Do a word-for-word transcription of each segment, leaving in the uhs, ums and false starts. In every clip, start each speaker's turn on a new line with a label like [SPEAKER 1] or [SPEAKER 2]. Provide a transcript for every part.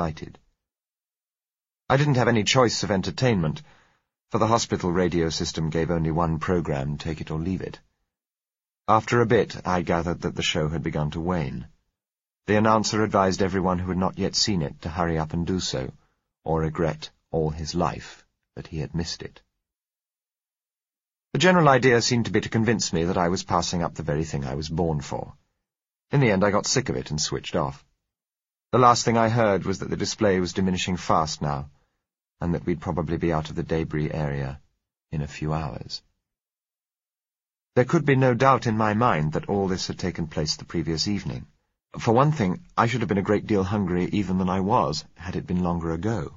[SPEAKER 1] excited. I didn't have any choice of entertainment, for the hospital radio system gave only one program, take it or leave it. After a bit, I gathered that the show had begun to wane. The announcer advised everyone who had not yet seen it to hurry up and do so, or regret all his life that he had missed it. The general idea seemed to be to convince me that I was passing up the very thing I was born for. In the end, I got sick of it and switched off. The last thing I heard was that the display was diminishing fast now, and that we'd probably be out of the debris area in a few hours. There could be no doubt in my mind that all this had taken place the previous evening. For one thing, I should have been a great deal hungrier even than I was, had it been longer ago.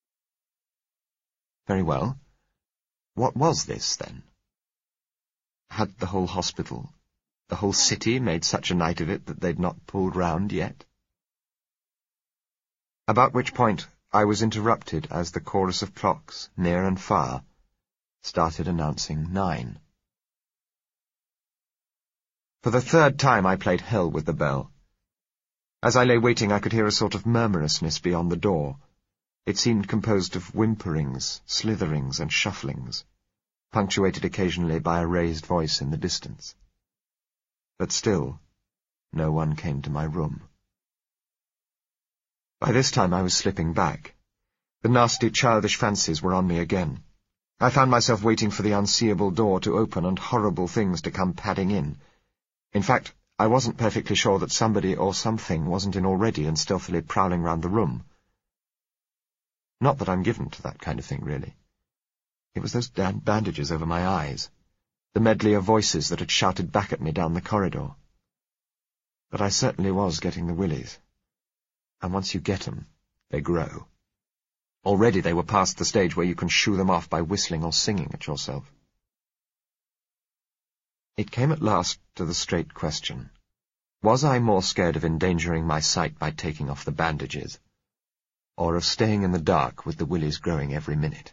[SPEAKER 1] Very well. What was this, then? Had the whole hospital, the whole city, made such a night of it that they'd not pulled round yet? About which point I was interrupted as the chorus of clocks, near and far, started announcing nine. For the third time I played hell with the bell. As I lay waiting, I could hear a sort of murmurousness beyond the door. It seemed composed of whimperings, slitherings, and shufflings, punctuated occasionally by a raised voice in the distance. But still, no one came to my room. By this time I was slipping back. The nasty childish fancies were on me again. I found myself waiting for the unseeable door to open and horrible things to come padding in. In fact, I wasn't perfectly sure that somebody or something wasn't in already and stealthily prowling round the room. Not that I'm given to that kind of thing, really. It was those damned bandages over my eyes, the medley of voices that had shouted back at me down the corridor. But I certainly was getting the willies. And once you get 'em, they grow. Already they were past the stage where you can shoo them off by whistling or singing at yourself. It came at last to the straight question. Was I more scared of endangering my sight by taking off the bandages, or of staying in the dark with the willies growing every minute?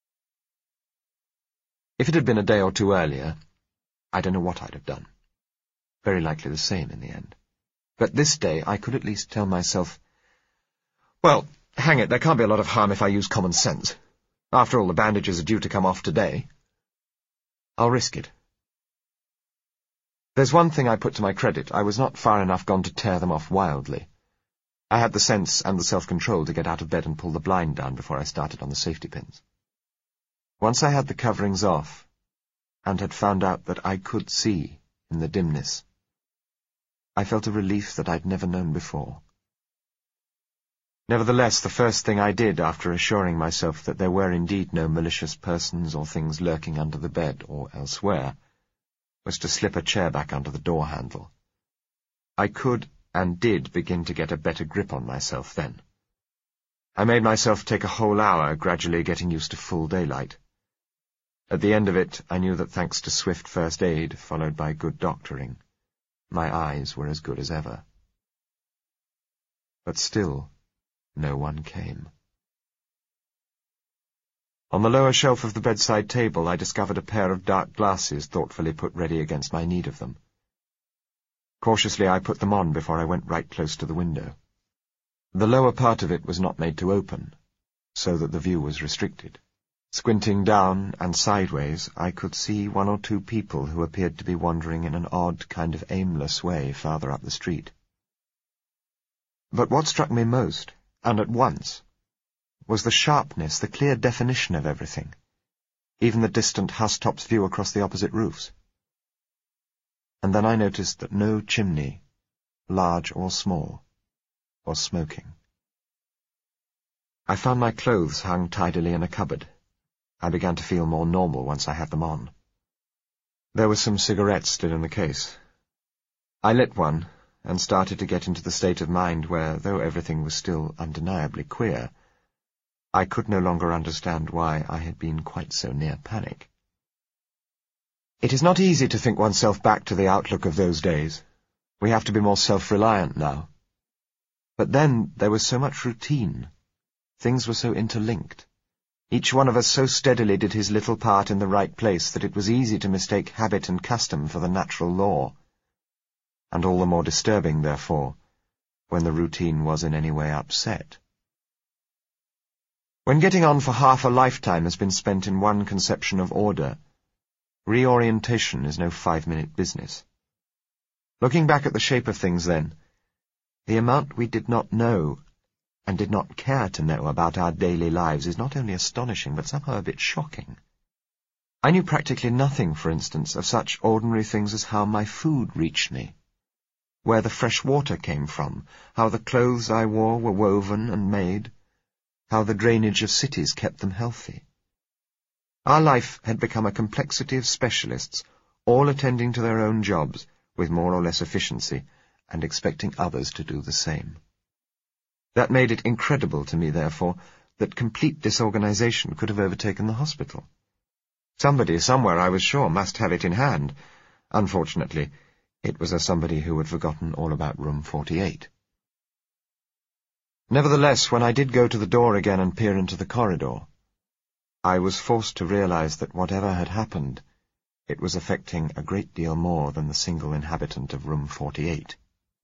[SPEAKER 1] If it had been a day or two earlier, I don't know what I'd have done. Very likely the same in the end. But this day I could at least tell myself, well, hang it, there can't be a lot of harm if I use common sense. After all, the bandages are due to come off today. I'll risk it. There's one thing I put to my credit. I was not far enough gone to tear them off wildly. I had the sense and the self-control to get out of bed and pull the blind down before I started on the safety pins. Once I had the coverings off, and had found out that I could see in the dimness, I felt a relief that I'd never known before. Nevertheless, the first thing I did after assuring myself that there were indeed no malicious persons or things lurking under the bed or elsewhere, was to slip a chair back under the door handle. I could and did begin to get a better grip on myself then. I made myself take a whole hour, gradually getting used to full daylight. At the end of it, I knew that thanks to swift first aid, followed by good doctoring, my eyes were as good as ever. But still, no one came. On the lower shelf of the bedside table I discovered a pair of dark glasses thoughtfully put ready against my need of them. Cautiously I put them on before I went right close to the window. The lower part of it was not made to open, so that the view was restricted. Squinting down and sideways, I could see one or two people who appeared to be wandering in an odd kind of aimless way farther up the street. But what struck me most, and at once, was the sharpness, the clear definition of everything, even the distant housetops' view across the opposite roofs. And then I noticed that no chimney, large or small, was smoking. I found my clothes hung tidily in a cupboard. I began to feel more normal once I had them on. There were some cigarettes still in the case. I lit one, and started to get into the state of mind where, though everything was still undeniably queer, I could no longer understand why I had been quite so near panic. It is not easy to think oneself back to the outlook of those days. We have to be more self-reliant now. But then there was so much routine. Things were so interlinked. Each one of us so steadily did his little part in the right place that it was easy to mistake habit and custom for the natural law. And all the more disturbing, therefore, when the routine was in any way upset. When getting on for half a lifetime has been spent in one conception of order, reorientation is no five-minute business. Looking back at the shape of things then, the amount we did not know and did not care to know about our daily lives is not only astonishing, but somehow a bit shocking. I knew practically nothing, for instance, of such ordinary things as how my food reached me, where the fresh water came from, how the clothes I wore were woven and made, how the drainage of cities kept them healthy. Our life had become a complexity of specialists, all attending to their own jobs with more or less efficiency, and expecting others to do the same. That made it incredible to me, therefore, that complete disorganization could have overtaken the hospital. Somebody, somewhere, I was sure, must have it in hand. Unfortunately, it was a somebody who had forgotten all about room forty-eight. Nevertheless, when I did go to the door again and peer into the corridor, I was forced to realize that whatever had happened, it was affecting a great deal more than the single inhabitant of room forty-eight.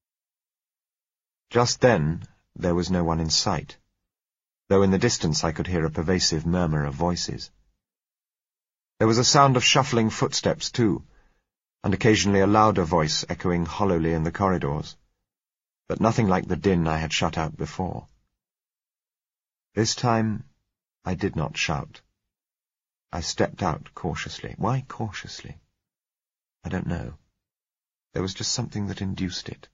[SPEAKER 1] Just then, there was no one in sight, though in the distance I could hear a pervasive murmur of voices. There was a sound of shuffling footsteps, too, and occasionally a louder voice echoing hollowly in the corridors, but nothing like the din I had shut out before. This time, I did not shout. I stepped out cautiously. Why cautiously? I don't know. There was just something that induced it.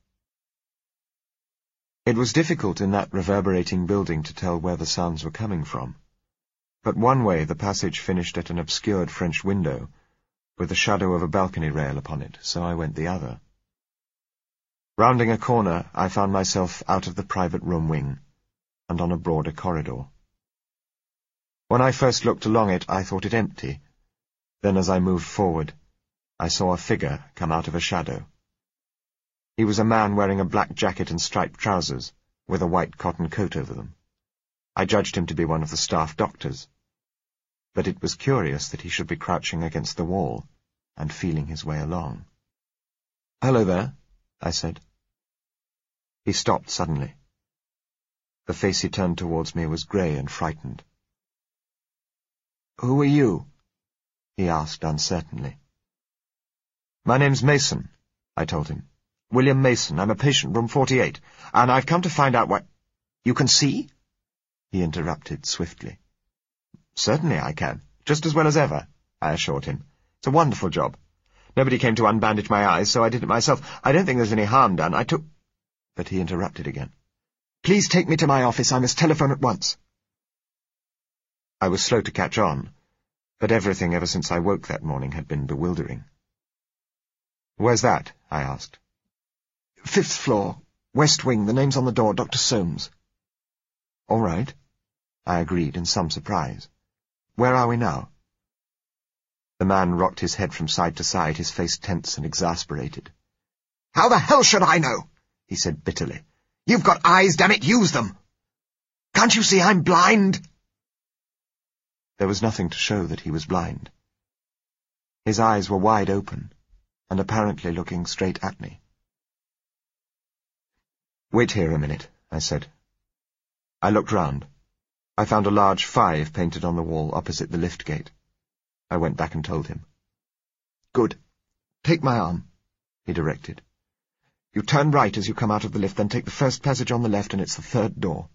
[SPEAKER 1] It was difficult in that reverberating building to tell where the sounds were coming from, but one way the passage finished at an obscured French window, with the shadow of a balcony rail upon it, so I went the other. Rounding a corner, I found myself out of the private room wing, and on a broader corridor. When I first looked along it, I thought it empty. Then as I moved forward, I saw a figure come out of a shadow. He was a man wearing a black jacket and striped trousers, with a white cotton coat over them. I judged him to be one of the staff doctors, but it was curious that he should be crouching against the wall and feeling his way along. "Hello there," I said. He stopped suddenly. The face he turned towards me was grey and frightened. "Who are you?" he asked uncertainly. "My name's Mason," I told him. "William Mason. I'm a patient, room forty-eight, and I've come to find out why—" "You can see?" he interrupted swiftly. "Certainly I can, just as well as ever," I assured him. "It's a wonderful job. Nobody came to unbandage my eyes, so I did it myself. I don't think there's any harm done. I took—" But he interrupted again. "Please take me to my office. I must telephone at once." I was slow to catch on, but everything ever since I woke that morning had been bewildering. "Where's that?" I asked. "Fifth floor, west wing. The name's on the door, Doctor Soames." "All right," I agreed in some surprise. "Where are we now?" The man rocked his head from side to side, his face tense and exasperated. "How the hell should I know?" he said bitterly. "You've got eyes, damn it, use them! Can't you see I'm blind?" There was nothing to show that he was blind. His eyes were wide open, and apparently looking straight at me. "Wait here a minute," I said. I looked round. I found a large five painted on the wall opposite the lift gate. I went back and told him. "Good. Take my arm," he directed. "You turn right as you come out of the lift, then take the first passage on the left, and it's the third door."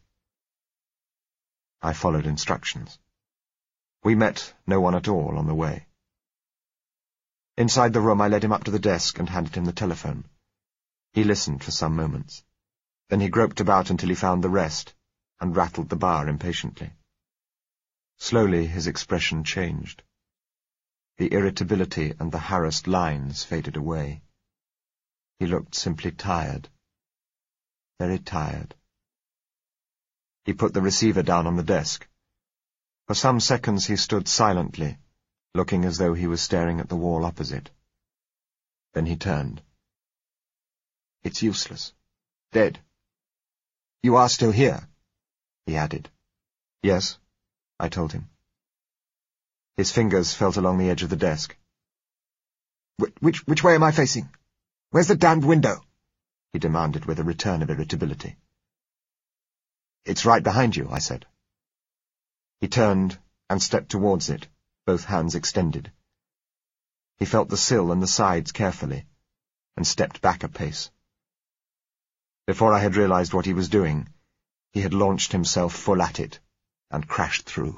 [SPEAKER 1] I followed instructions. We met no one at all on the way. Inside the room I led him up to the desk and handed him the telephone. He listened for some moments. Then he groped about until he found the rest, and rattled the bar impatiently. Slowly his expression changed. The irritability and the harassed lines faded away. He looked simply tired. Very tired. He put the receiver down on the desk. For some seconds he stood silently, looking as though he was staring at the wall opposite. Then he turned. "It's useless. Dead. You are still here," he added. "Yes," I told him. His fingers felt along the edge of the desk. Wh which, which way am I facing? Where's the damned window?" he demanded with a return of irritability. "It's right behind you," I said. He turned and stepped towards it, both hands extended. He felt the sill and the sides carefully, and stepped back a pace. Before I had realized what he was doing, he had launched himself full at it, and crashed through.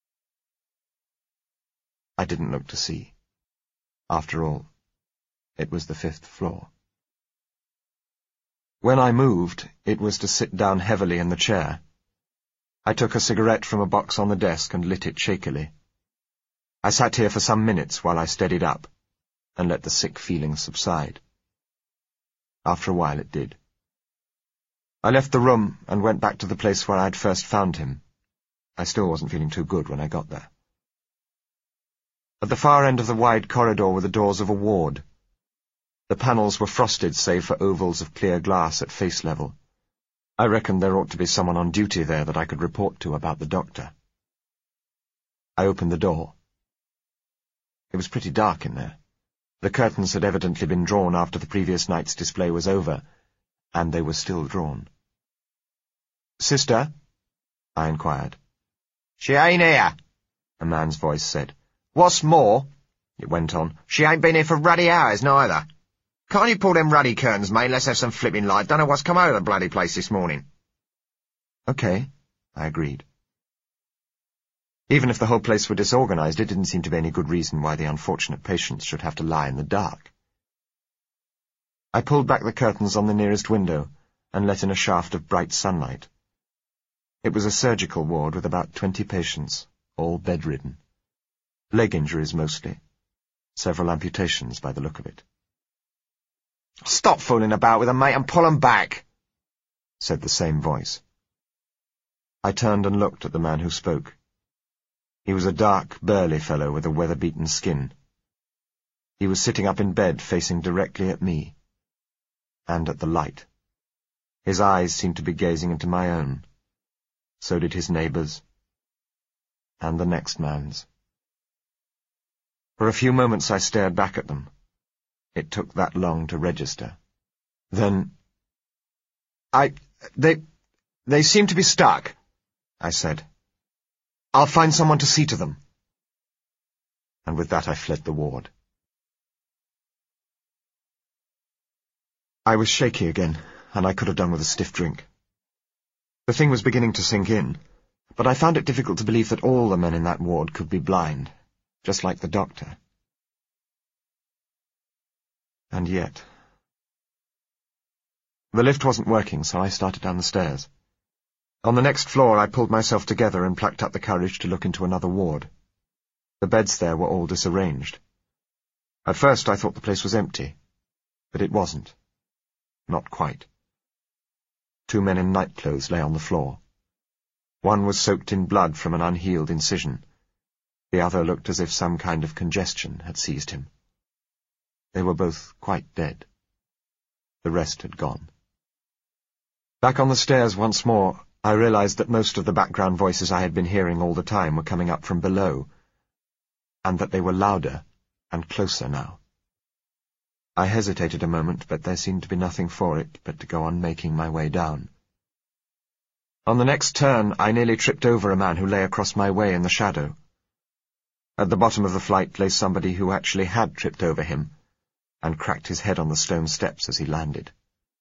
[SPEAKER 1] I didn't look to see. After all, it was the fifth floor. When I moved, it was to sit down heavily in the chair. I took a cigarette from a box on the desk and lit it shakily. I sat here for some minutes while I steadied up, and let the sick feeling subside. After a while it did. I left the room and went back to the place where I had first found him. I still wasn't feeling too good when I got there. At the far end of the wide corridor were the doors of a ward. The panels were frosted save for ovals of clear glass at face level. I reckoned there ought to be someone on duty there that I could report to about the doctor. I opened the door. It was pretty dark in there. The curtains had evidently been drawn after the previous night's display was over, and they were still drawn. "Sister?" I inquired.
[SPEAKER 2] "She ain't here,"
[SPEAKER 1] a man's voice said.
[SPEAKER 2] "What's more,"
[SPEAKER 1] it went on,
[SPEAKER 2] "she ain't been here for ruddy hours, neither. Can't you pull them ruddy curtains, mate? Let's have some flipping light. Don't know what's come out of the bloody place this morning."
[SPEAKER 1] "Okay," I agreed. Even if the whole place were disorganized, it didn't seem to be any good reason why the unfortunate patients should have to lie in the dark. I pulled back the curtains on the nearest window and let in a shaft of bright sunlight. It was a surgical ward with about twenty patients, all bedridden. Leg injuries mostly. Several amputations by the look of it.
[SPEAKER 2] "Stop fooling about with them, mate, and pull 'em back,"
[SPEAKER 1] said the same voice. I turned and looked at the man who spoke. He was a dark, burly fellow with a weather-beaten skin. He was sitting up in bed facing directly at me, and at the light. His eyes seemed to be gazing into my own. So did his neighbours, and the next man's. For a few moments I stared back at them. It took that long to register. Then,
[SPEAKER 2] I... they... they seem to be stuck,"
[SPEAKER 1] I said.
[SPEAKER 2] "I'll find someone to see to them."
[SPEAKER 1] And with that I fled the ward. I was shaky again, and I could have done with a stiff drink. The thing was beginning to sink in, but I found it difficult to believe that all the men in that ward could be blind, just like the doctor. And yet... The lift wasn't working, so I started down the stairs. On the next floor I pulled myself together and plucked up the courage to look into another ward. The beds there were all disarranged. At first I thought the place was empty, but it wasn't. Not quite. Two men in nightclothes lay on the floor. One was soaked in blood from an unhealed incision. The other looked as if some kind of congestion had seized him. They were both quite dead. The rest had gone. Back on the stairs once more, I realized that most of the background voices I had been hearing all the time were coming up from below, and that they were louder and closer now. I hesitated a moment, but there seemed to be nothing for it but to go on making my way down. On the next turn, I nearly tripped over a man who lay across my way in the shadow. At the bottom of the flight lay somebody who actually had tripped over him, and cracked his head on the stone steps as he landed.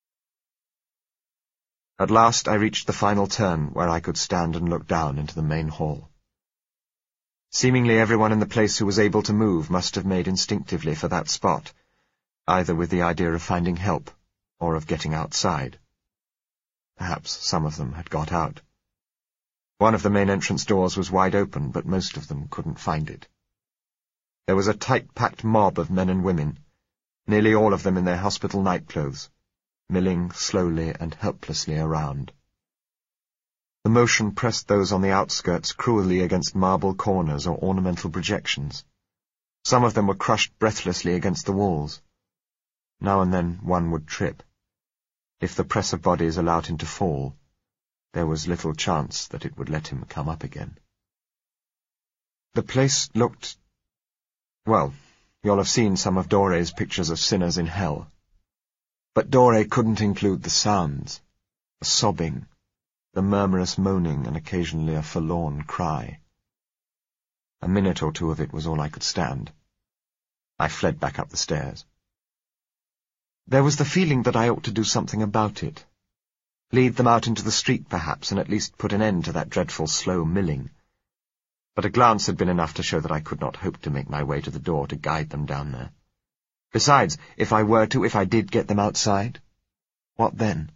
[SPEAKER 1] At last I reached the final turn where I could stand and look down into the main hall. Seemingly everyone in the place who was able to move must have made instinctively for that spot, either with the idea of finding help or of getting outside. Perhaps some of them had got out. One of the main entrance doors was wide open, but most of them couldn't find it. There was a tight-packed mob of men and women, nearly all of them in their hospital nightclothes, milling slowly and helplessly around. The motion pressed those on the outskirts cruelly against marble corners or ornamental projections. Some of them were crushed breathlessly against the walls. Now and then one would trip. If the press of bodies allowed him to fall, there was little chance that it would let him come up again. The place looked... Well, you'll have seen some of Dore's pictures of sinners in hell. But Dore couldn't include the sounds, the sobbing, the murmurous moaning and occasionally a forlorn cry. A minute or two of it was all I could stand. I fled back up the stairs. There was the feeling that I ought to do something about it. Lead them out into the street, perhaps, and at least put an end to that dreadful slow milling. But a glance had been enough to show that I could not hope to make my way to the door to guide them down there. Besides, if I were to, if I did get them outside, what then?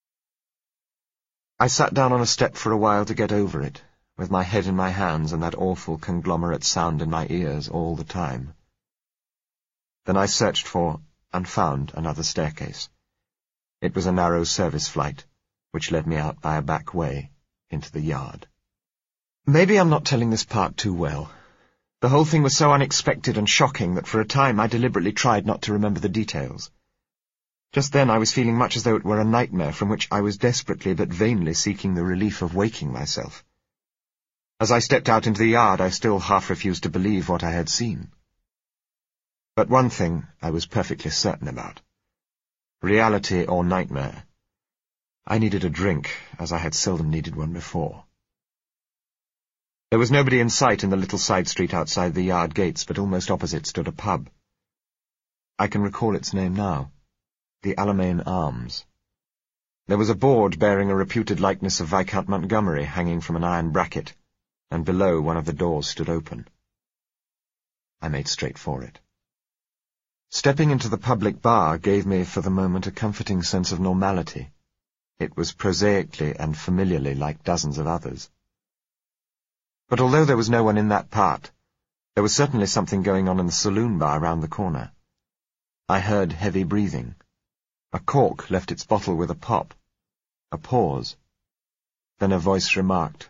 [SPEAKER 1] I sat down on a step for a while to get over it, with my head in my hands and that awful conglomerate sound in my ears all the time. Then I searched for and found another staircase. It was a narrow service flight, which led me out by a back way into the yard. Maybe I'm not telling this part too well. The whole thing was so unexpected and shocking that for a time I deliberately tried not to remember the details. Just then I was feeling much as though it were a nightmare from which I was desperately but vainly seeking the relief of waking myself. As I stepped out into the yard, I still half refused to believe what I had seen. But one thing I was perfectly certain about. Reality or nightmare, I needed a drink, as I had seldom needed one before. There was nobody in sight in the little side street outside the yard gates, but almost opposite stood a pub. I can recall its name now. The Alamein Arms. There was a board bearing a reputed likeness of Viscount Montgomery hanging from an iron bracket, and below one of the doors stood open. I made straight for it. Stepping into the public bar gave me for the moment a comforting sense of normality. It was prosaically and familiarly like dozens of others. But although there was no one in that part, there was certainly something going on in the saloon bar round the corner. I heard heavy breathing. A cork left its bottle with a pop. A pause. Then a voice remarked,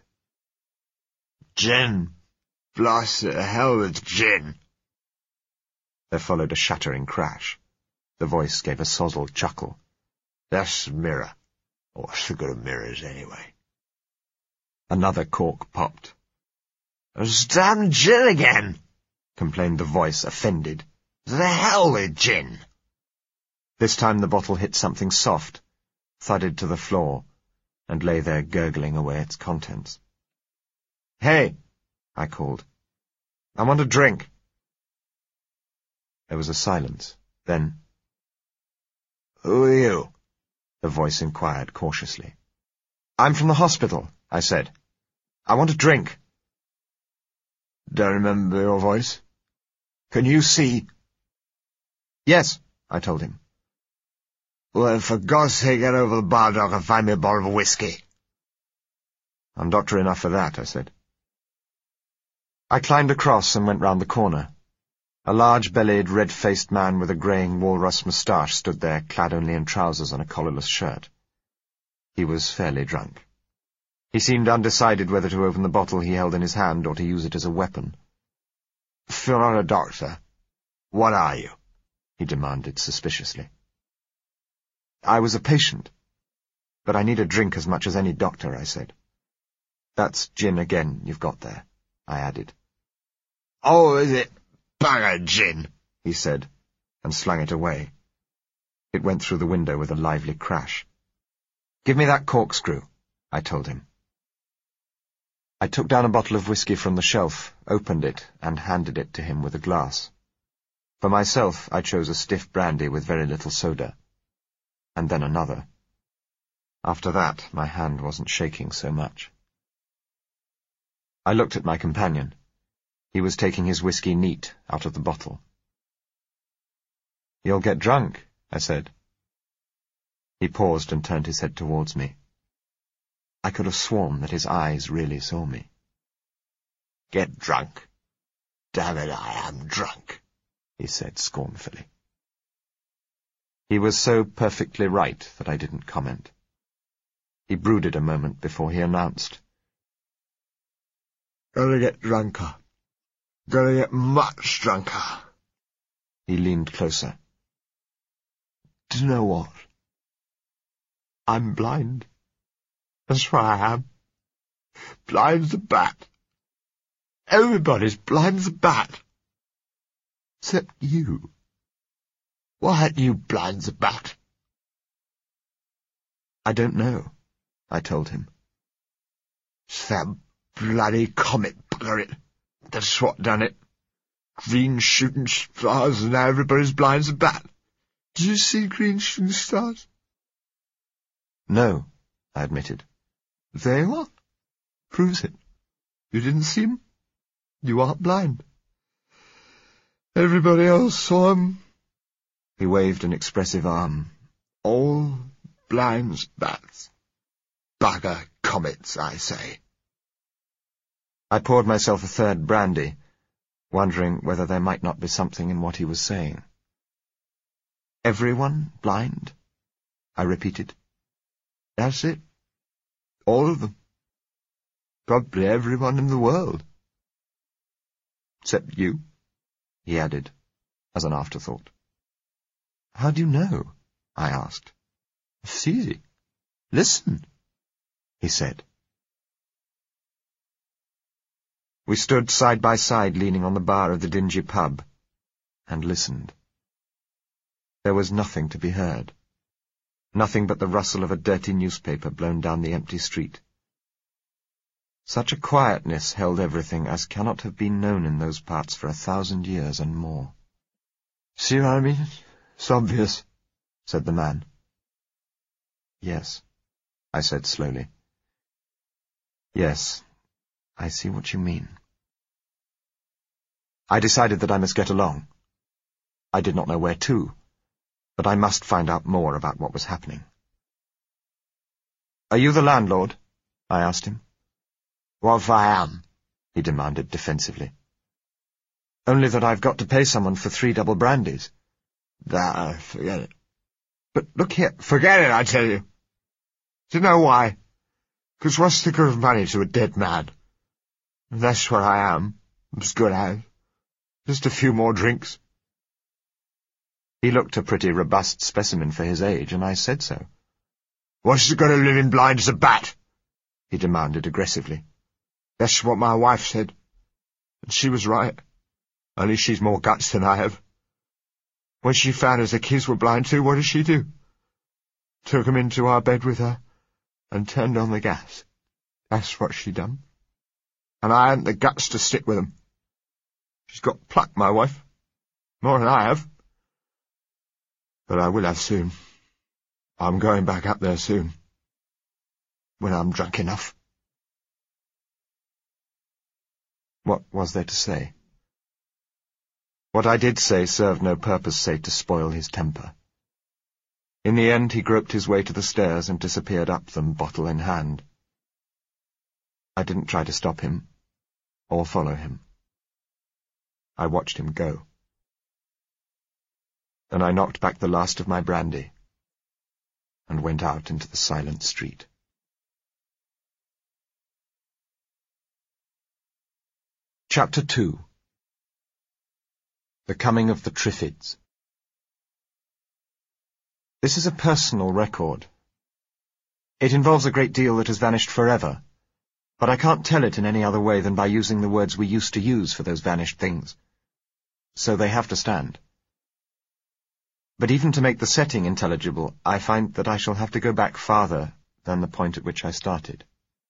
[SPEAKER 1] "Gin! Blast the hell with gin!" There followed a shattering crash. The voice gave a sozzled chuckle. "That's the mirror. Or what's the good of mirrors, anyway?" Another cork popped. "It's damn gin again!" complained the voice, offended. "The hell with gin!" This time the bottle hit something soft, thudded to the floor, and lay there gurgling away its contents. "Hey!" I called. "I want a drink." There was a silence. Then, "Who are you?" the voice inquired cautiously. "I'm from the hospital," I said. "I want a drink." "Don't remember your voice. Can you see?" "Yes," I told him. "Well, for God's sake, get over the bar dock and find me a bottle of whiskey." "I'm doctor enough for that," I said. I climbed across and went round the corner. A large-bellied, red-faced man with a greying walrus moustache stood there, clad only in trousers and a collarless shirt. He was fairly drunk. He seemed undecided whether to open the bottle he held in his hand or to use it as a weapon. "If you're not a doctor, what are you?" he demanded suspiciously. "I was a patient, but I need a drink as much as any doctor," I said. "That's gin again you've got there," I added. "Oh, is it bugger gin?" he said, and slung it away. It went through the window with a lively crash. "Give me that corkscrew," I told him. I took down a bottle of whiskey from the shelf, opened it, and handed it to him with a glass. For myself, I chose a stiff brandy with very little soda. And then another. After that, my hand wasn't shaking so much. I looked at my companion. He was taking his whiskey neat out of the bottle. "You'll get drunk," I said. He paused and turned his head towards me. I could have sworn that his eyes really saw me. "Get drunk? Damn it, I am drunk," he said scornfully. He was so perfectly right that I didn't comment. He brooded a moment before he announced, "Gonna get drunker. Gonna get much drunker." He leaned closer. "Do you know what? I'm blind. That's what I am. Blind as a bat. Everybody's blind as a bat. Except you. Why aren't you blind as a bat?" "I don't know," I told him. "It's that bloody comet, bugger it.
[SPEAKER 2] That's what done it. Green shooting stars, and now everybody's blind as a bat. Did you see green shooting stars?
[SPEAKER 1] No, I admitted.
[SPEAKER 2] There you are. Proves it. You didn't see them? You aren't blind. Everybody else saw them.
[SPEAKER 1] He waved an expressive arm.
[SPEAKER 2] All blind as bats. Bugger comets, I say.
[SPEAKER 1] I poured myself a third brandy, wondering whether there might not be something in what he was saying. Everyone blind? I repeated.
[SPEAKER 2] That's it. All of them. Probably everyone in the world.
[SPEAKER 1] Except you, he added, as an afterthought. How do you know? I asked.
[SPEAKER 2] It's easy. Listen, he said.
[SPEAKER 1] We stood side by side leaning on the bar of the dingy pub, and listened. There was nothing to be heard. Nothing but the rustle of a dirty newspaper blown down the empty street. Such a quietness held everything as cannot have been known in those parts for a thousand years and more.
[SPEAKER 2] See what I mean? It's obvious, said the man.
[SPEAKER 1] Yes, I said slowly. Yes, I see what you mean. I decided that I must get along. I did not know where to, but I must find out more about what was happening. Are you the landlord? I asked him.
[SPEAKER 2] What if I am?
[SPEAKER 1] He demanded defensively. Only that I've got to pay someone for three double brandies.
[SPEAKER 2] Nah, forget it.
[SPEAKER 1] But look here.
[SPEAKER 2] Forget it, I tell you. Do you know why? Because what's the good of money to a dead man? And that's what I am, as good as. Just a few more drinks.
[SPEAKER 1] He looked a pretty robust specimen for his age, and I said so.
[SPEAKER 2] What's the good of living blind as a bat?
[SPEAKER 1] He demanded aggressively.
[SPEAKER 2] That's what my wife said. And she was right. Only she's more guts than I have. When she found us the kids were blind too, what did she do? Took 'em into our bed with her and turned on the gas. That's what she done. And I hadn't the guts to stick with 'em. She's got pluck, my wife. More than I have. But I will have soon. I'm going back up there soon. When I'm drunk enough.
[SPEAKER 1] What was there to say? What I did say served no purpose save to spoil his temper. In the end he groped his way to the stairs and disappeared up them, bottle in hand. I didn't try to stop him, or follow him. I watched him go. Then I knocked back the last of my brandy, and went out into the silent street. Chapter two. The Coming of the Triffids. This is a personal record. It involves a great deal that has vanished forever, but I can't tell it in any other way than by using the words we used to use for those vanished things. So they have to stand. But even to make the setting intelligible, I find that I shall have to go back farther than the point at which I started.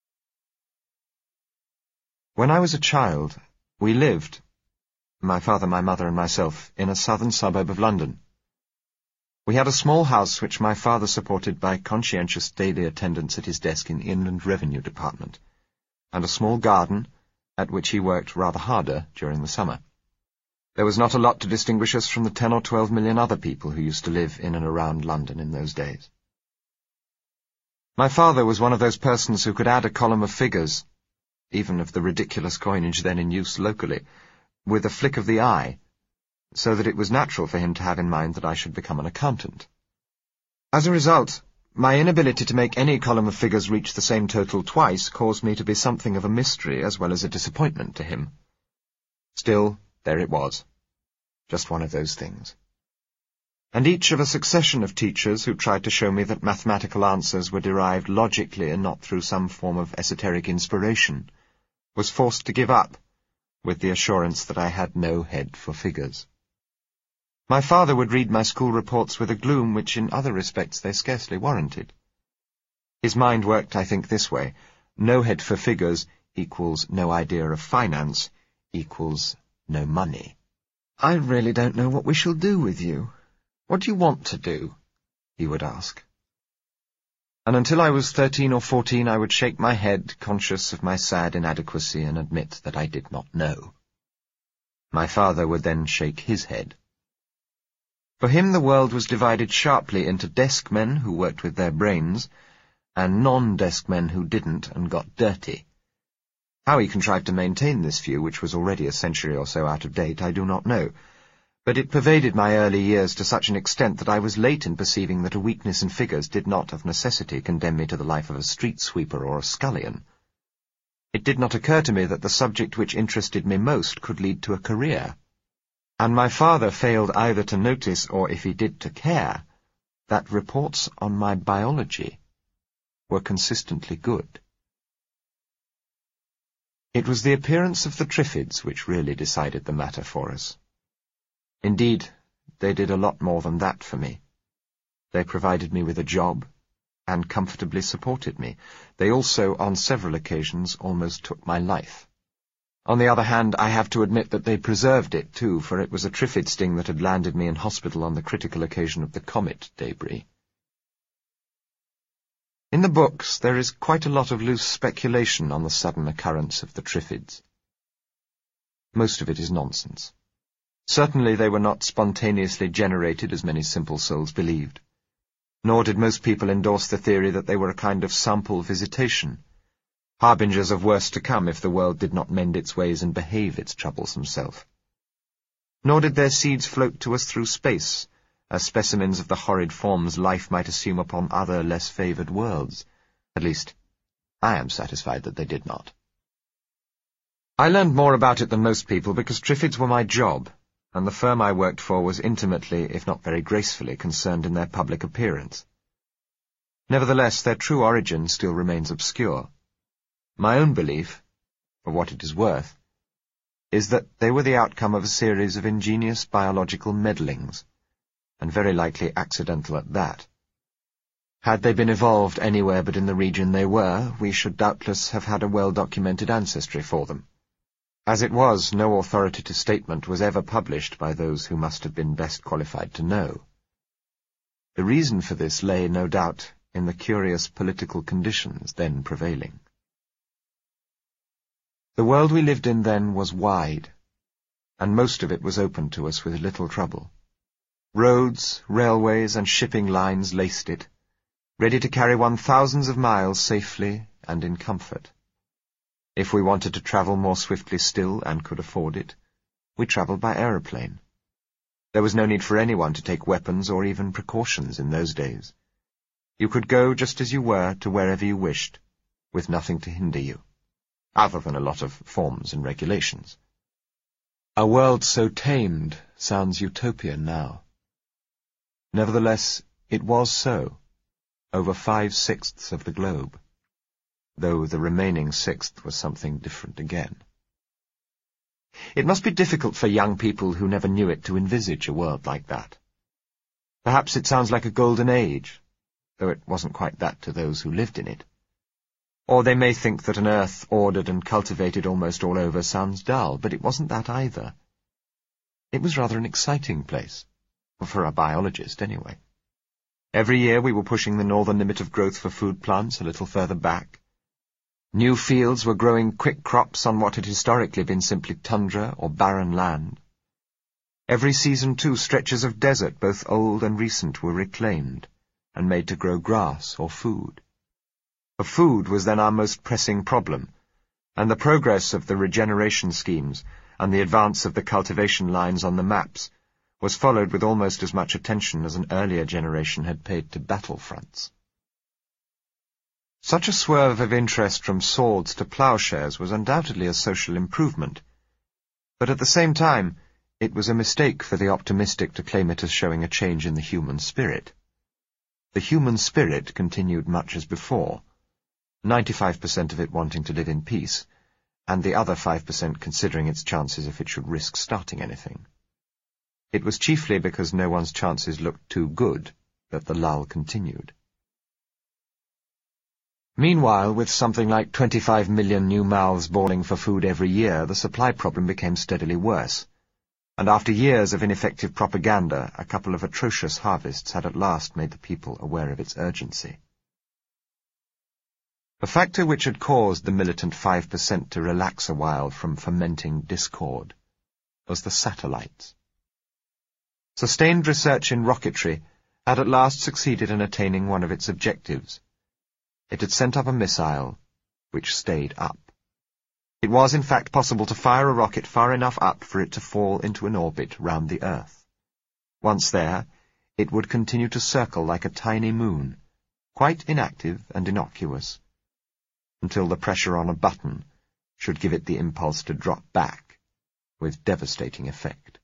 [SPEAKER 1] When I was a child, we lived, my father, my mother, and myself, in a southern suburb of London. We had a small house which my father supported by conscientious daily attendance at his desk in the Inland Revenue Department, and a small garden at which he worked rather harder during the summer. There was not a lot to distinguish us from the ten or twelve million other people who used to live in and around London in those days. My father was one of those persons who could add a column of figures, even of the ridiculous coinage then in use locally, with a flick of the eye, so that it was natural for him to have in mind that I should become an accountant. As a result, my inability to make any column of figures reach the same total twice caused me to be something of a mystery as well as a disappointment to him. Still, there it was. Just one of those things. And each of a succession of teachers who tried to show me that mathematical answers were derived logically and not through some form of esoteric inspiration, was forced to give up, with the assurance that I had no head for figures. My father would read my school reports with a gloom which in other respects they scarcely warranted. His mind worked, I think, this way. No head for figures equals no idea of finance, equals no money. "I really don't know what we shall do with you. What do you want to do?" he would ask. And until I was thirteen or fourteen, I would shake my head, conscious of my sad inadequacy, and admit that I did not know. My father would then shake his head. For him the world was divided sharply into desk men who worked with their brains, and non-desk men who didn't and got dirty. How he contrived to maintain this view, which was already a century or so out of date, I do not know, but it pervaded my early years to such an extent that I was late in perceiving that a weakness in figures did not of necessity condemn me to the life of a street sweeper or a scullion. It did not occur to me that the subject which interested me most could lead to a career, and my father failed either to notice, or if he did to care, that reports on my biology were consistently good. It was the appearance of the Triffids which really decided the matter for us. Indeed, they did a lot more than that for me. They provided me with a job, and comfortably supported me. They also, on several occasions, almost took my life. On the other hand, I have to admit that they preserved it, too, for it was a Triffid sting that had landed me in hospital on the critical occasion of the comet debris. In the books, there is quite a lot of loose speculation on the sudden occurrence of the Triffids. Most of it is nonsense. Certainly they were not spontaneously generated, as many simple souls believed. Nor did most people endorse the theory that they were a kind of sample visitation, harbingers of worse to come if the world did not mend its ways and behave its troublesome self. Nor did their seeds float to us through space, as specimens of the horrid forms life might assume upon other, less favoured worlds. At least, I am satisfied that they did not. I learned more about it than most people because Triffids were my job, and the firm I worked for was intimately, if not very gracefully, concerned in their public appearance. Nevertheless, their true origin still remains obscure. My own belief, for what it is worth, is that they were the outcome of a series of ingenious biological meddlings, and very likely accidental at that. Had they been evolved anywhere but in the region they were, we should doubtless have had a well-documented ancestry for them. As it was, no authoritative statement was ever published by those who must have been best qualified to know. The reason for this lay, no doubt, in the curious political conditions then prevailing. The world we lived in then was wide, and most of it was open to us with little trouble. Roads, railways, and shipping lines laced it, ready to carry one thousands of miles safely and in comfort. If we wanted to travel more swiftly still and could afford it, we travelled by aeroplane. There was no need for anyone to take weapons or even precautions in those days. You could go just as you were to wherever you wished, with nothing to hinder you, other than a lot of forms and regulations. A world so tamed sounds utopian now. Nevertheless, it was so, over five-sixths of the globe, though the remaining sixth was something different again. It must be difficult for young people who never knew it to envisage a world like that. Perhaps it sounds like a golden age, though it wasn't quite that to those who lived in it. Or they may think that an earth ordered and cultivated almost all over sounds dull, but it wasn't that either. It was rather an exciting place. For a biologist, anyway. Every year we were pushing the northern limit of growth for food plants a little further back. New fields were growing quick crops on what had historically been simply tundra or barren land. Every season, too, stretches of desert, both old and recent, were reclaimed and made to grow grass or food. For food was then our most pressing problem, and the progress of the regeneration schemes and the advance of the cultivation lines on the maps was followed with almost as much attention as an earlier generation had paid to battlefronts. Such a swerve of interest from swords to ploughshares was undoubtedly a social improvement, but at the same time it was a mistake for the optimistic to claim it as showing a change in the human spirit. The human spirit continued much as before, ninety-five percent of it wanting to live in peace, and the other five percent considering its chances if it should risk starting anything. It was chiefly because no one's chances looked too good that the lull continued. Meanwhile, with something like twenty-five million new mouths bawling for food every year, the supply problem became steadily worse. And after years of ineffective propaganda, a couple of atrocious harvests had at last made the people aware of its urgency. A factor which had caused the militant five percent to relax a while from fomenting discord was the satellites. Sustained research in rocketry had at last succeeded in attaining one of its objectives. It had sent up a missile which stayed up. It was, in fact, possible to fire a rocket far enough up for it to fall into an orbit round the Earth. Once there, it would continue to circle like a tiny moon, quite inactive and innocuous, until the pressure on a button should give it the impulse to drop back, with devastating effect.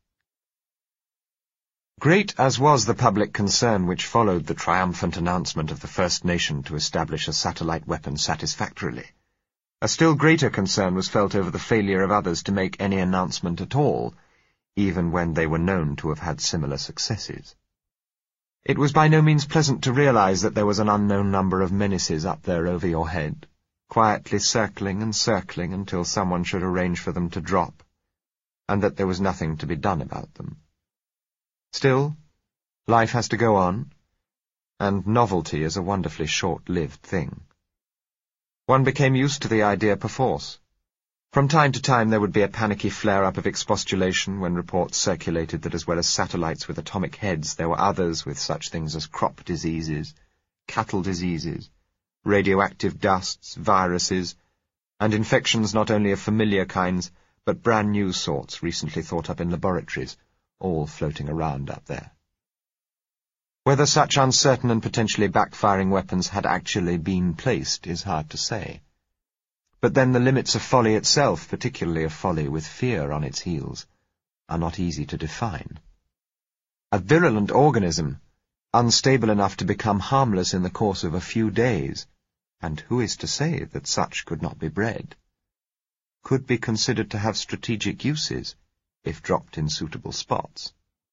[SPEAKER 1] Great as was the public concern which followed the triumphant announcement of the first nation to establish a satellite weapon satisfactorily, a still greater concern was felt over the failure of others to make any announcement at all, even when they were known to have had similar successes. It was by no means pleasant to realize that there was an unknown number of menaces up there over your head, quietly circling and circling until someone should arrange for them to drop, and that there was nothing to be done about them. Still, life has to go on, and novelty is a wonderfully short-lived thing. One became used to the idea perforce. From time to time there would be a panicky flare-up of expostulation when reports circulated that as well as satellites with atomic heads, there were others with such things as crop diseases, cattle diseases, radioactive dusts, viruses, and infections not only of familiar kinds, but brand-new sorts recently thought up in laboratories, all floating around up there. Whether such uncertain and potentially backfiring weapons had actually been placed is hard to say. But then the limits of folly itself, particularly of folly with fear on its heels, are not easy to define. A virulent organism, unstable enough to become harmless in the course of a few days, and who is to say that such could not be bred, could be considered to have strategic uses if dropped in suitable spots.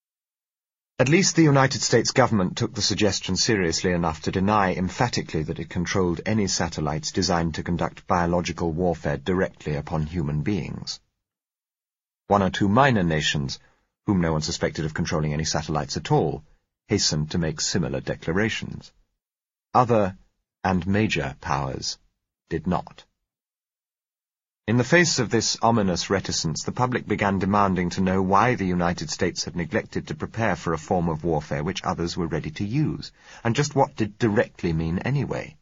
[SPEAKER 1] At least the United States government took the suggestion seriously enough to deny emphatically that it controlled any satellites designed to conduct biological warfare directly upon human beings. One or two minor nations, whom no one suspected of controlling any satellites at all, hastened to make similar declarations. Other and major powers did not. In the face of this ominous reticence, the public began demanding to know why the United States had neglected to prepare for a form of warfare which others were ready to use, and just what did directly mean anyway.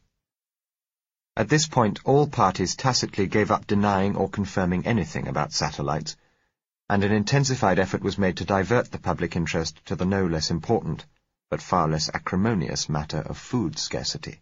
[SPEAKER 1] At this point, all parties tacitly gave up denying or confirming anything about satellites, and an intensified effort was made to divert the public interest to the no less important, but far less acrimonious matter of food scarcity.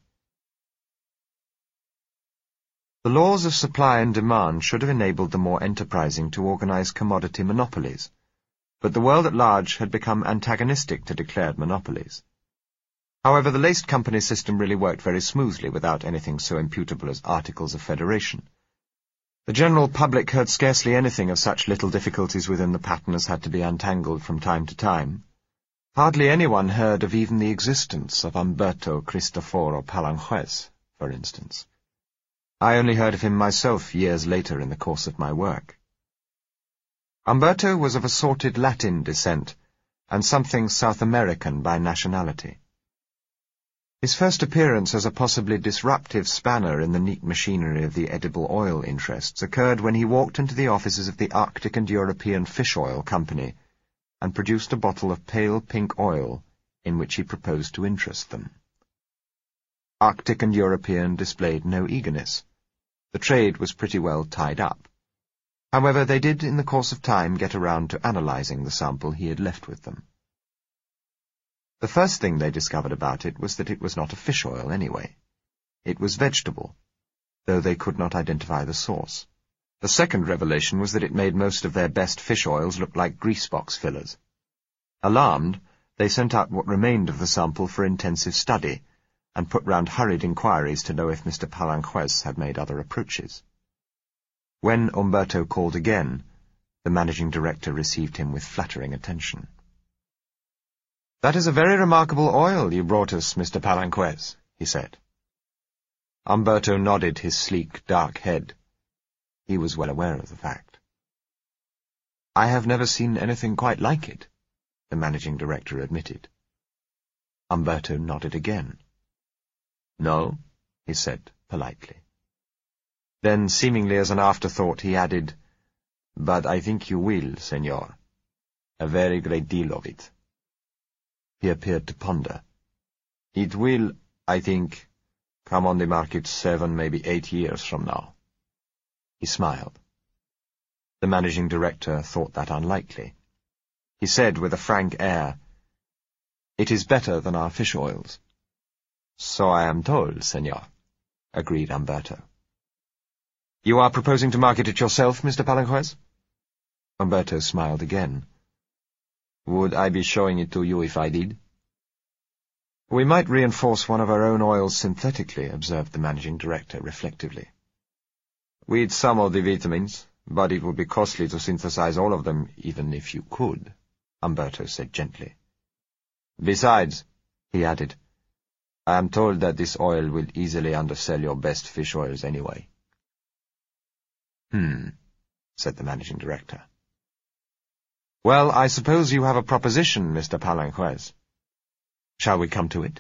[SPEAKER 1] The laws of supply and demand should have enabled the more enterprising to organize commodity monopolies, but the world at large had become antagonistic to declared monopolies. However, the laced company system really worked very smoothly without anything so imputable as articles of federation. The general public heard scarcely anything of such little difficulties within the pattern as had to be untangled from time to time. Hardly anyone heard of even the existence of Umberto Cristoforo Palanjuez, for instance. I only heard of him myself years later in the course of my work. Umberto was of assorted Latin descent, and something South American by nationality. His first appearance as a possibly disruptive spanner in the neat machinery of the edible oil interests occurred when he walked into the offices of the Arctic and European Fish Oil Company and produced a bottle of pale pink oil in which he proposed to interest them. Arctic and European displayed no eagerness. The trade was pretty well tied up. However, they did in the course of time get around to analyzing the sample he had left with them. The first thing they discovered about it was that it was not a fish oil anyway. It was vegetable, though they could not identify the source. The second revelation was that it made most of their best fish oils look like greasebox fillers. Alarmed, they sent out what remained of the sample for intensive study, and put round hurried inquiries to know if Mister Palanjuez had made other approaches. When Umberto called again, the managing director received him with flattering attention. "That is a very remarkable oil you brought us, Mister Palanjuez," he said. Umberto nodded his sleek, dark head. He was well aware of the fact. "I have never seen anything quite like it," the managing director admitted. Umberto nodded again. "No?" he said politely. Then, seemingly as an afterthought, he added, "But I think you will, senor. A very great deal of it." He appeared to ponder. "It will, I think, come on the market seven, maybe eight years from now." He smiled. The managing director thought that unlikely. He said with a frank air, "It is better than our fish oils." "So I am told, senor," agreed Umberto. "You are proposing to market it yourself, Mister Palanquez?" Umberto smiled again. "Would I be showing it to you if I did?" "We might reinforce one of our own oils synthetically," observed the managing director reflectively. "With some of the vitamins, but it would be costly to synthesize all of them, even if you could," Umberto said gently. "Besides," he added, "I am told that this oil will easily undersell your best fish oils anyway." "Hmm," said the managing director. "Well, I suppose you have a proposition, Mister Palanquez. Shall we come to it?"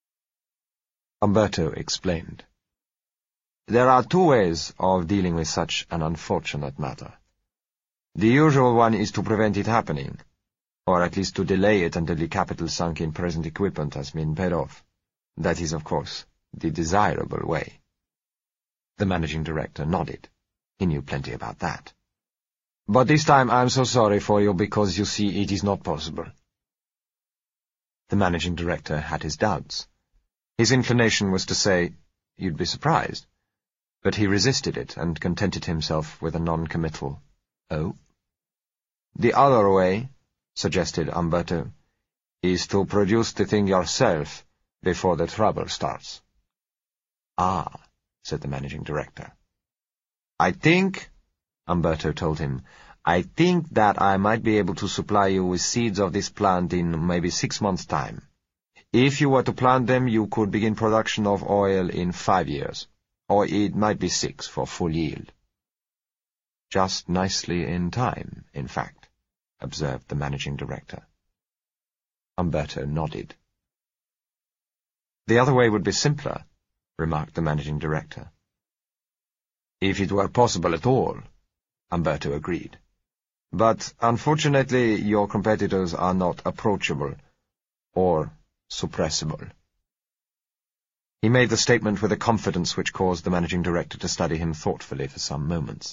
[SPEAKER 1] Umberto explained. "There are two ways of dealing with such an unfortunate matter. The usual one is to prevent it happening, or at least to delay it until the capital sunk in present equipment has been paid off. That is, of course, the desirable way." The managing director nodded. He knew plenty about that. "But this time I am so sorry for you because, you see, it is not possible." The managing director had his doubts. His inclination was to say, "You'd be surprised," but he resisted it and contented himself with a non-committal, "Oh?" "The other way," suggested Umberto, "is to produce the thing yourself before the trouble starts." "Ah," said the managing director. "I think," Umberto told him, "I think that I might be able to supply you with seeds of this plant in maybe six months' time. If you were to plant them, you could begin production of oil in five years, or it might be six for full yield." "Just nicely in time, in fact," observed the managing director. Umberto nodded. "The other way would be simpler," remarked the managing director. "If it were possible at all," Umberto agreed. "But, unfortunately, your competitors are not approachable, or suppressible." He made the statement with a confidence which caused the managing director to study him thoughtfully for some moments.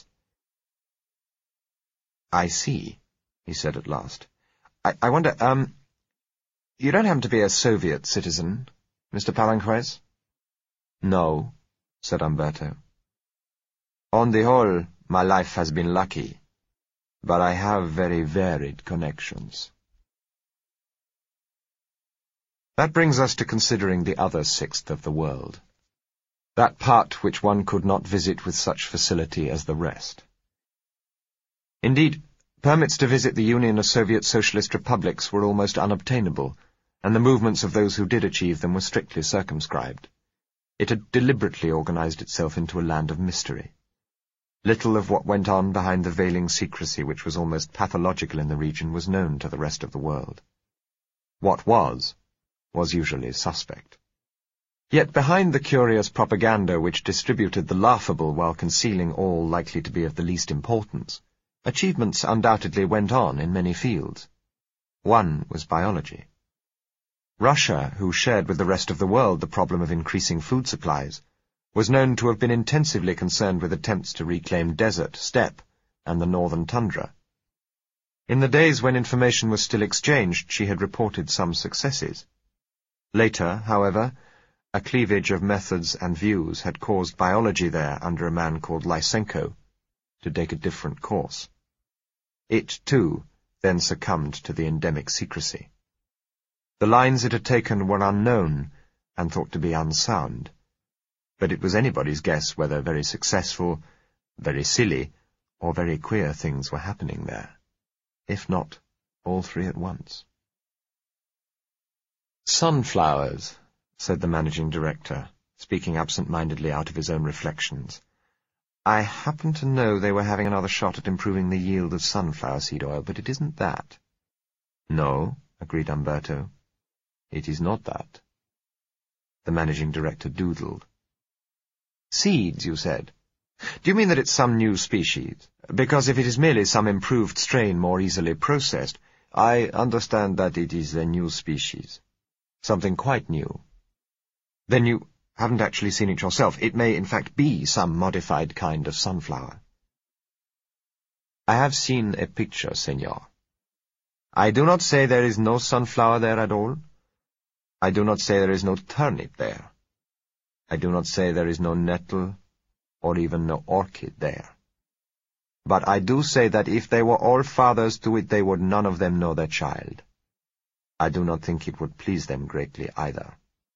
[SPEAKER 1] "I see," he said at last. I, I wonder, um, you don't happen to be a Soviet citizen, Mister Palanquez?" "No," said Umberto. "On the whole, my life has been lucky, but I have very varied connections." That brings us to considering the other sixth of the world, that part which one could not visit with such facility as the rest. Indeed, permits to visit the Union of Soviet Socialist Republics were almost unobtainable, and the movements of those who did achieve them were strictly circumscribed. It had deliberately organized itself into a land of mystery. Little of what went on behind the veiling secrecy which was almost pathological in the region was known to the rest of the world. What was, was usually suspect. Yet behind the curious propaganda which distributed the laughable while concealing all likely to be of the least importance, achievements undoubtedly went on in many fields. One was biology. Russia, who shared with the rest of the world the problem of increasing food supplies, was known to have been intensively concerned with attempts to reclaim desert, steppe, and the northern tundra. In the days when information was still exchanged, she had reported some successes. Later, however, a cleavage of methods and views had caused biology there, under a man called Lysenko, to take a different course. It, too, then succumbed to the endemic secrecy. The lines it had taken were unknown, and thought to be unsound, but it was anybody's guess whether very successful, very silly, or very queer things were happening there, if not all three at once. "Sunflowers," said the managing director, speaking absent-mindedly out of his own reflections. "I happen to know they were having another shot at improving the yield of sunflower seed oil, but it isn't that." "No," agreed Umberto. "It is not that." The managing director doodled. "Seeds, you said. Do you mean that it's some new species? Because if it is merely some improved strain more easily processed, I understand that it is a new species. Something quite new. Then you haven't actually seen it yourself. It may, in fact, be some modified kind of sunflower." "I have seen a picture, senor. I do not say there is no sunflower there at all. I do not say there is no turnip there. I do not say there is no nettle, or even no orchid there. But I do say that if they were all fathers to it, they would none of them know their child. I do not think it would please them greatly either."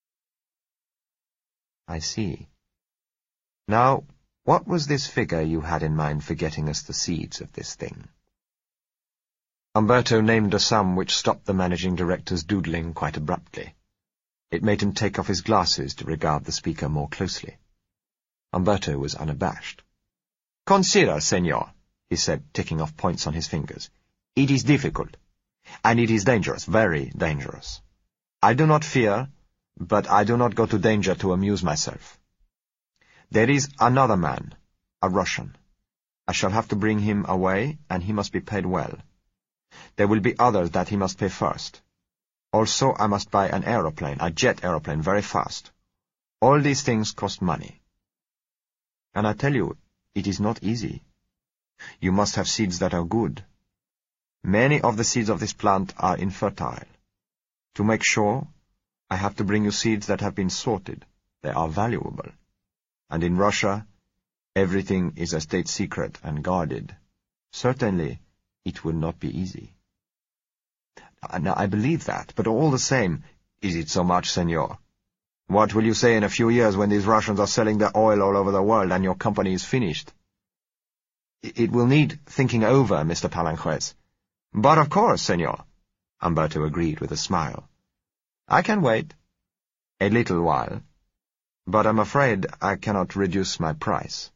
[SPEAKER 1] "I see. Now, what was this figure you had in mind for getting us the seeds of this thing?" Umberto named a sum which stopped the managing director's doodling quite abruptly. It made him take off his glasses to regard the speaker more closely. Umberto was unabashed. "Consider, senor," he said, ticking off points on his fingers. "It is difficult, and it is dangerous, very dangerous. I do not fear, but I do not go to danger to amuse myself. There is another man, a Russian. I shall have to bring him away, and he must be paid well. There will be others that he must pay first. Also, I must buy an aeroplane, a jet aeroplane, very fast. All these things cost money. And I tell you, it is not easy. You must have seeds that are good. Many of the seeds of this plant are infertile. To make sure, I have to bring you seeds that have been sorted. They are valuable. And in Russia, everything is a state secret and guarded. Certainly, it will not be easy." "Now, I believe that, but all the same—" "Is it so much, senor? What will you say in a few years when these Russians are selling their oil all over the world and your company is finished?" "It will need thinking over, Mister Palanjuez." "But of course, senor," Umberto agreed with a smile. "I can wait. A little while. But I'm afraid I cannot reduce my price."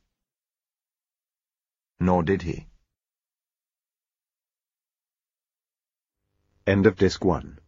[SPEAKER 1] Nor did he.
[SPEAKER 3] End of Disc one.